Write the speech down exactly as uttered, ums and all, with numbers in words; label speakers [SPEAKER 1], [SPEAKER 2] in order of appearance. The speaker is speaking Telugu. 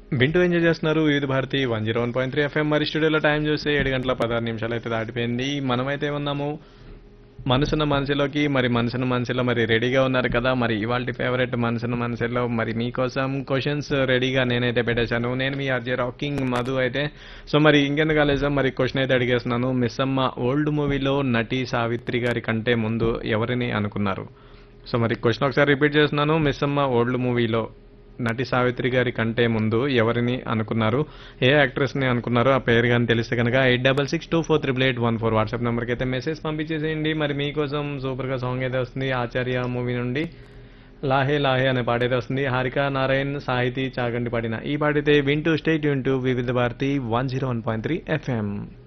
[SPEAKER 1] వింటూ ఎంజాయ్ చేస్తున్నారు వివిధ Bharati one zero one point three FM. మరి స్టూడియోలో టైం చూస్తే ఏడు గంటల పదహారు నిమిషాలు అయితే దాటిపోయింది. మనమైతే ఉన్నాము మనసున్న మనసులోకి. మరి మనసున్న మనసులో మరి రెడీగా ఉన్నారు కదా. మరి ఇవాళ ఫేవరెట్ మనసున్న మనసులో మరి మీకోసం క్వశ్చన్స్ రెడీగా నేనైతే పెట్టేశాను. నేను మీ ఆర్జే రాకింగ్ మధు అయితే. సో మరి ఇంకెందుకు ఆలస్యం, మరి క్వశ్చన్ అయితే అడిగేస్తున్నాను. మిస్ అమ్మ ఓల్డ్ మూవీలో నటి సావిత్రి గారి కంటే ముందు ఎవరిని అనుకున్నారు? సో మరి క్వశ్చన్ ఒకసారి రిపీట్ చేస్తున్నాను. మిస్ అమ్మ ఓల్డ్ మూవీలో నటి సావిత్రి గారి కంటే ముందు ఎవరిని అనుకున్నారు? ఏ యాక్ట్రెస్ ని అనుకున్నారు? ఆ పేరు కానీ తెలిస్తే కనుక eight double six two four triple eight one four WhatsApp నెంబర్కి అయితే మెసేజ్ పంపించేసేయండి. మరి మీకోసం సూపర్ గా సాంగ్ అయితే వస్తుంది ఆచార్య మూవీ నుండి. లాహే లాహే అనే పాట అయితే వస్తుంది. హారిక నారాయణ్ సాహితీ చాగంటి పాడిన ఈ పాట అయితే వింటూ స్టేట్ వింటూ వివిధ Bharati one zero one point three FM.